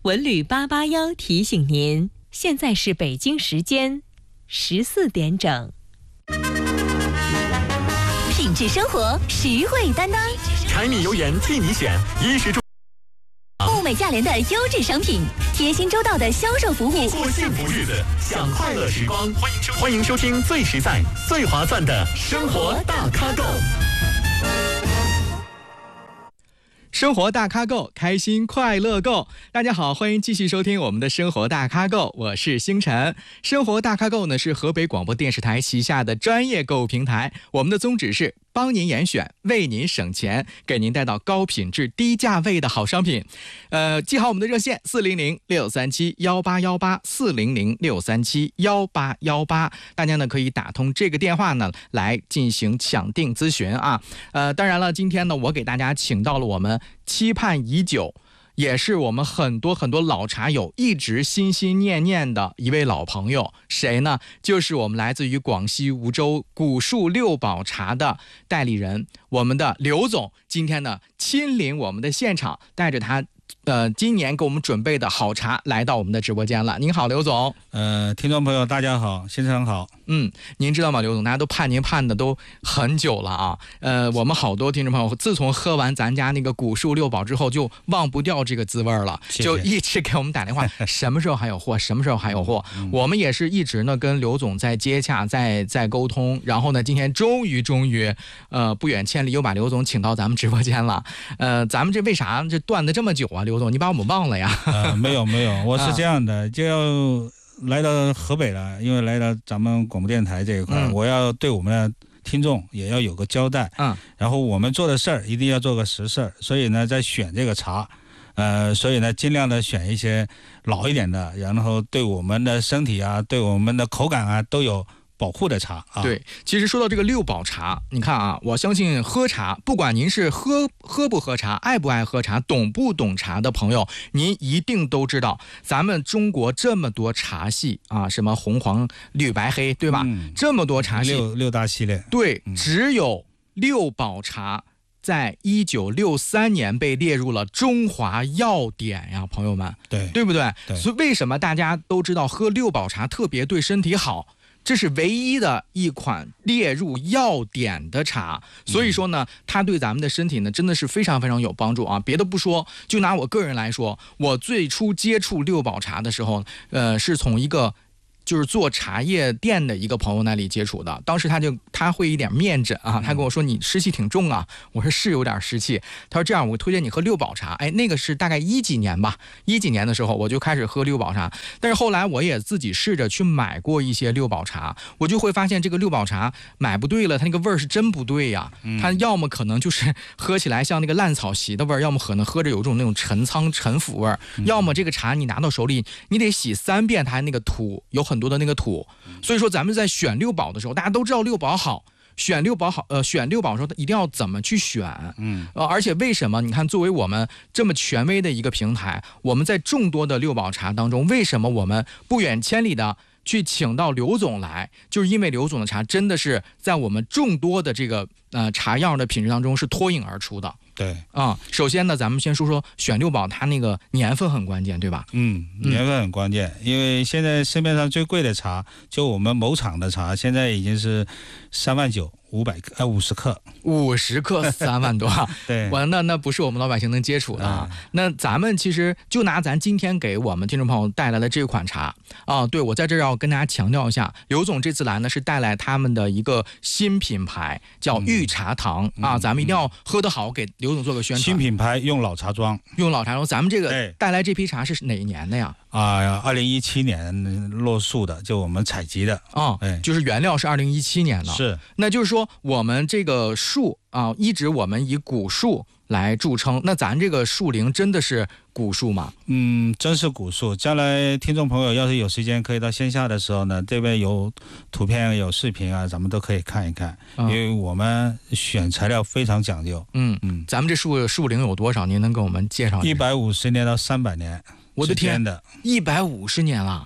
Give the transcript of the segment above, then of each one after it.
文旅881提醒您，现在是北京时间14点整。 品质生活，实惠担当， 柴米油盐替你选，衣食住。 物美价廉的优质商品，贴心周到的销售服务， 过幸福日子，享快乐时光。欢迎收听最实在、最划算的生活大咖购。 生活大咖购，开心快乐购。大家好，欢迎继续收听我们的生活大咖购，我是星辰。生活大咖购呢是河北广播电视台旗下的专业购物平台，我们的宗旨是帮您严选，为您省钱，给您带到高品质低价位的好商品。记好我们的热线400-637-1818，400-637-1818，大家呢可以打通这个电话呢来进行抢订咨询啊。当然了，今天呢我给大家请到了我们期盼已久，也是我们很多老茶友一直心心念念的一位老朋友，谁呢？就是我们来自于广西梧州古树六宝茶的代理人，我们的刘总，今天呢亲临我们的现场，带着他今年给我们准备的好茶来到我们的直播间了。您好，刘总。 听众朋友大家好，先生好。 您知道吗，刘总，大家都盼您盼的都很久了啊。我们好多听众朋友自从喝完咱家那个古树六宝之后，就忘不掉这个滋味了， 谢谢， 就一直给我们打电话，什么时候还有货，什么时候还有货。我们也是一直呢跟刘总在接洽，在沟通，然后呢今天终于不远千里又把刘总请到咱们直播间了。咱们这为啥这断的这么久啊？刘总，你把我们忘了呀？ 没有，我是这样的，就要来到河北了，因为来到咱们广播电台这一块，我要对我们的听众也要有个交代。然后我们做的事儿一定要做个实事儿，所以呢，在选这个茶，所以呢，尽量的选一些老一点的，然后对我们的身体啊，对我们的口感啊，都有保护的茶啊。 对，其实说到这个六宝茶，你看啊，我相信喝茶，不管您是喝不喝茶，爱不爱喝茶，懂不懂茶的朋友，您一定都知道，咱们中国这么多茶系啊，什么红黄绿白黑，对吧？这么多茶系， 六大系列。 对，只有六宝茶在1963年被列入了中华药典呀，朋友们，对不对？所以为什么大家都知道喝六宝茶特别对身体好？这是唯一的一款列入药典的茶，所以说呢，它对咱们的身体呢真的是非常有帮助啊！别的不说，就拿我个人来说，我最初接触六宝茶的时候，是从一个就是做茶叶店的一个朋友那里接触的。当时他会一点面诊啊，他跟我说你湿气挺重啊，我说是有点湿气。他说这样，我推荐你喝六宝茶。那个是大概10几年吧，10几年的时候我就开始喝六宝茶。但是后来我也自己试着去买过一些六宝茶，我就会发现这个六宝茶买不对了，它那个味儿是真不对呀。它要么可能就是喝起来像那个烂草席的味儿，要么可能喝着有一种那种陈仓陈腐味儿，要么这个茶你拿到手里你得洗3遍，它那个土有很多的那个土。所以说咱们在选六宝的时候，大家都知道六宝好，选六宝的时候一定要怎么去选。而且为什么你看，作为我们这么权威的一个平台，我们在众多的六宝茶当中，为什么我们不远千里的去请到刘总来，就是因为刘总的茶真的是在我们众多的这个茶样的品质当中是脱颖而出的。 对首先呢，咱们先说说选六宝，它那个年份很关键，对吧？ 年份很关键，因为现在市面上最贵的茶，就我们某厂的茶，现在已经是39550克 ，50克3万多。 对， 那不是我们老百姓能接触的啊。那咱们其实就拿咱今天给我们听众朋友带来的这款茶啊，对，我在这儿要跟大家强调一下，刘总这次来呢是带来他们的一个新品牌，叫御茶堂啊，咱们一定要喝得好，给刘总做个宣传。 新品牌用老茶庄， 咱们这个带来这批茶是哪一年的呀 ？2017年落树的，就我们采集的就是原料是2017年的。 是， 那就是说我们这个树啊，一直我们以古树来著称，那咱这个树龄真的是古树吗？ 真是古树。将来听众朋友要是有时间，可以到线下的时候呢，这边有图片有视频啊，咱们都可以看一看，因为我们选材料非常讲究。 咱们这树龄有多少？您能给我们介绍一下？ 150年到300年。 我的天，150年了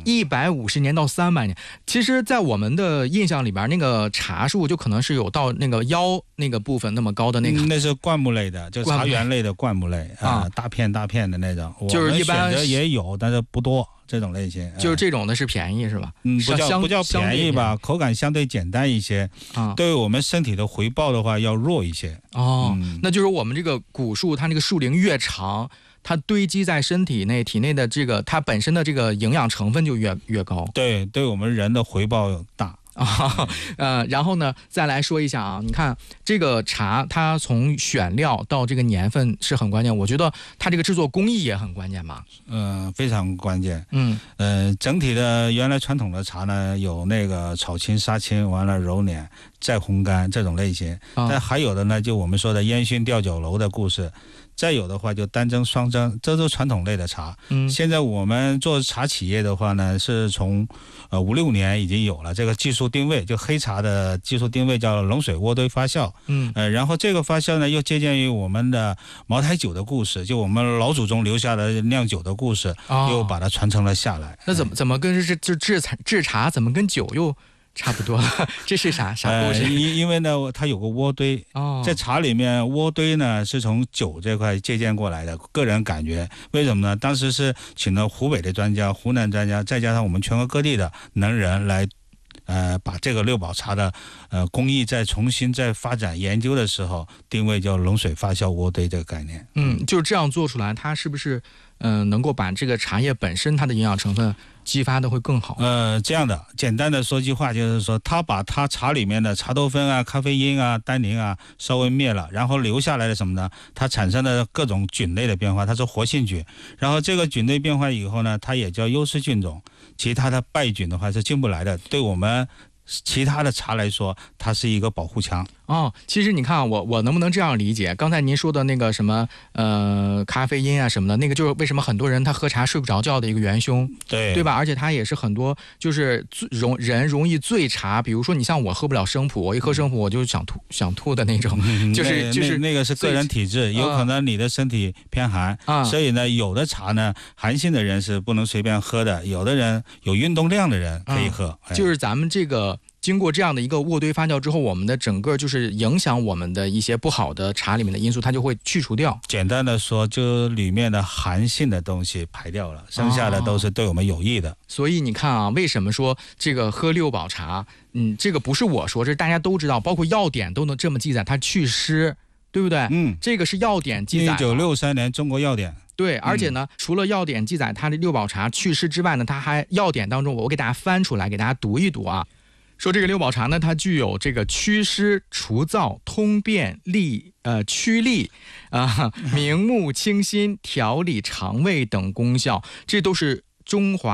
，150年到300年。其实，在我们的印象里边，那个茶树就可能是有到那个腰那个部分那么高的那个， 那是灌木类的，就茶园类的灌木类啊，大片大片的那种。 就是一般选择也有，但是不多。这种类型就是这种的是便宜是吧？ 不叫便宜吧，口感相对简单一些啊，对我们身体的回报的话要弱一些哦。那就是我们这个古树，它那个树龄越长，它堆积在身体内体内的这个它本身的这个营养成分就越高。 对，对我们人的回报大。 然后呢，再来说一下啊，你看这个茶，它从选料到这个年份是很关键，我觉得它这个制作工艺也很关键吧？ 非常关键。整体的原来传统的茶呢，有那个炒青、杀青，完了揉捻，再烘干这种类型。但还有的呢，就我们说的烟熏吊酒楼的故事。再有的话就单蒸双蒸，这都传统类的茶。现在我们做茶企业的话呢，是从5、6年已经有了这个技术定位，就黑茶的技术定位叫冷水渥堆发酵。然后这个发酵呢又借鉴于我们的茅台酒的故事，就我们老祖宗留下的酿酒的故事，又把它传承了下来。 那怎么跟制茶怎么跟酒又差不多了？这是啥故事？ 因为呢，它有个渥堆在茶里面，渥堆呢是从酒这块借鉴过来的。个人感觉，为什么呢？当时是请了湖北的专家、湖南专家，再加上我们全国各地的能人来，把这个六堡茶的工艺再重新发展研究的时候，定位叫冷水发酵渥堆这个概念。 就这样做出来，它是不是能够把这个茶叶本身它的营养成分激发的会更好？ 这样的简单的说句话，就是说它把它茶里面的茶多酚啊、咖啡因啊、单宁啊稍微灭了，然后留下来的什么呢？它产生的各种菌类的变化，它是活性菌，然后这个菌类变化以后呢，它也叫优势菌种，其他的败菌的话是进不来的，对我们其他的茶来说，它是一个保护墙。 其实你看啊，我能不能这样理解？刚才您说的那个什么咖啡因啊什么的，那个就是为什么很多人他喝茶睡不着觉的一个元凶，对吧？而且它也是很多就是人容易醉茶，比如说你像我喝不了生普，我一喝生普我就想吐的那种，就是那个是个人体质，有可能你的身体偏寒，所以呢，有的茶呢寒性的人是不能随便喝的，有的人有运动量的人可以喝。 就是咱们这个。经过这样的一个渥堆发酵之后，我们的整个就是影响我们的一些不好的茶里面的因素，它就会去除掉。 简单的说，就里面的寒性的东西排掉了，剩下的都是对我们有益的。 所以你看啊，为什么说这个喝六堡茶，这个不是我说，这是大家都知道，包括药典都能这么记载，它祛湿，对不对？这个是药典记载。 1963年中国药典。 对，而且呢，除了药典记载它的六堡茶祛湿之外呢，它还药典当中，我给大家翻出来给大家读一读啊。说这个六堡茶呢，它具有这个祛湿、除燥、通便、驱痢明目清心、调理肠胃等功效，这都是中华